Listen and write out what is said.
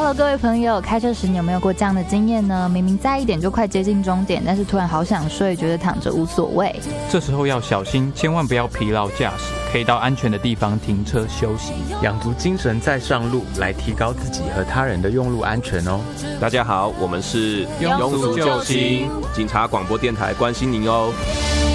Hello， 各位朋友，开车时你有没有过这样的经验呢？明明在1点就快接近终点，但是突然好想睡，觉得躺着无所谓。 这时候要小心，千万不要疲劳驾驶，可以到安全的地方停车休息， 养足精神再上路，来提高自己和他人的用路安全哦。 大家好，我们是庸俗救星警察广播电台，关心您哦。